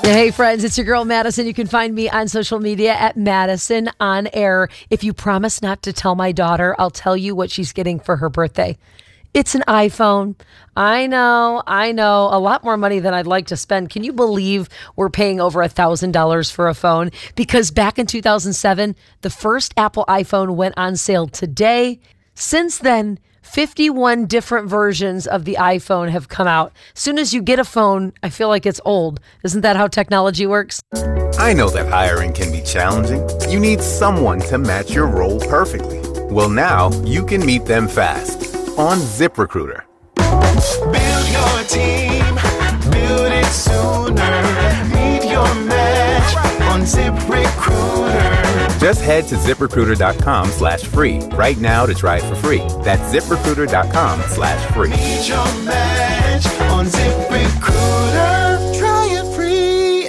Hey friends, it's your girl Madison. You can find me on social media at Madison on Air. If you promise not to tell my daughter, I'll tell you what she's getting for her birthday. It's an iPhone. I know. A lot more money than I'd like to spend. Can you believe we're paying over $1,000 for a phone? Because back in 2007, the first Apple iPhone went on sale today. Since then, 51 different versions of the iPhone have come out. As soon as you get a phone, I feel like it's old. Isn't that how technology works? I know that hiring can be challenging. You need someone to match your role perfectly. Well, now you can meet them fast on ZipRecruiter. Build your team, build it sooner. Meet your match on ZipRecruiter. Just head to ZipRecruiter.com/free right now to try it for free. That's ZipRecruiter.com/free. Meet your match on ZipRecruiter. Try it free.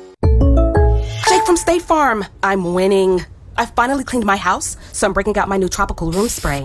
Jake from State Farm. I'm winning. I finally cleaned my house, so I'm breaking out my new tropical room spray.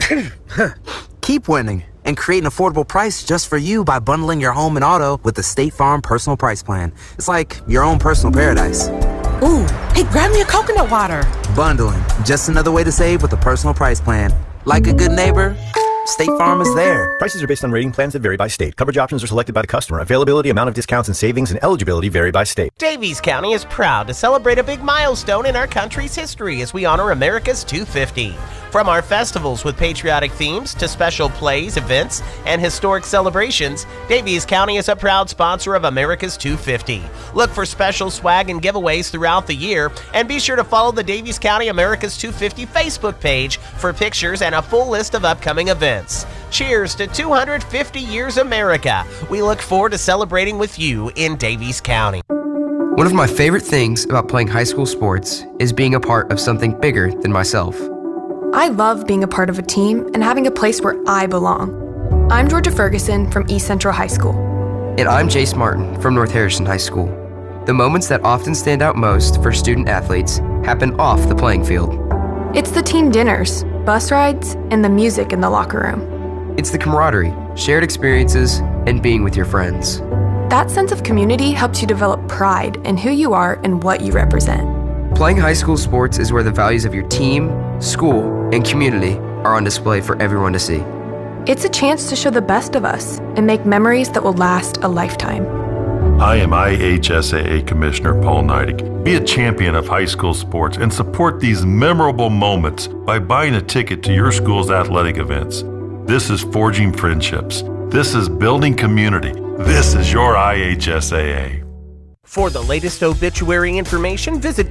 Keep winning and create an affordable price just for you by bundling your home and auto with the State Farm Personal Price Plan. It's like your own personal paradise. Ooh, hey, grab me a coconut water. Bundling, just another way to save with a personal price plan. Like a good neighbor, State Farm is there. Prices are based on rating plans that vary by state. Coverage options are selected by the customer. Availability, amount of discounts and savings, and eligibility vary by state. Davies County is proud to celebrate a big milestone in our country's history as we honor America's 250. From our festivals with patriotic themes to special plays, events, and historic celebrations, Davies County is a proud sponsor of America's 250. Look for special swag and giveaways throughout the year, and be sure to follow the Davies County America's 250 Facebook page for pictures and a full list of upcoming events. Cheers to 250 years America. We look forward to celebrating with you in Davies County. One of my favorite things about playing high school sports is being a part of something bigger than myself. I love being a part of a team and having a place where I belong. I'm Georgia Ferguson from East Central High School. And I'm Jace Martin from North Harrison High School. The moments that often stand out most for student athletes happen off the playing field. It's the team dinners, bus rides, and the music in the locker room. It's the camaraderie, shared experiences, and being with your friends. That sense of community helps you develop pride in who you are and what you represent. Playing high school sports is where the values of your team, school, and community are on display for everyone to see. It's a chance to show the best of us and make memories that will last a lifetime. I am IHSAA Commissioner Paul Neidig. Be a champion of high school sports and support these memorable moments by buying a ticket to your school's athletic events. This is forging friendships. This is building community. This is your IHSAA. For the latest obituary information, visit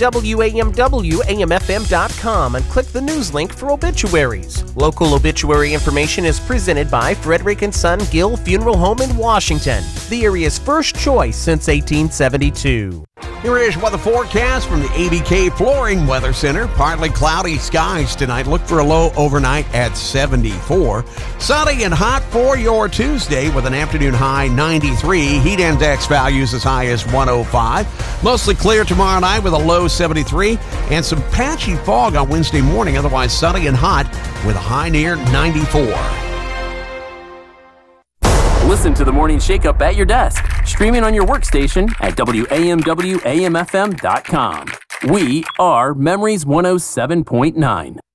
WAMWAMFM.com and click the news link for obituaries. Local obituary information is presented by Frederick & Son Gill Funeral Home in Washington, the area's first choice since 1872. Here is weather forecast from the ABK Flooring Weather Center. Partly cloudy skies tonight. Look for a low overnight at 74. Sunny and hot for your Tuesday with an afternoon high 93. Heat index values as high as 105. Mostly clear tomorrow night with a low 73. And some patchy fog on Wednesday morning. Otherwise sunny and hot with a high near 94. Listen to the Morning Shakeup at your desk, streaming on your workstation at WAMWAMFM.com. We are Memories 107.9.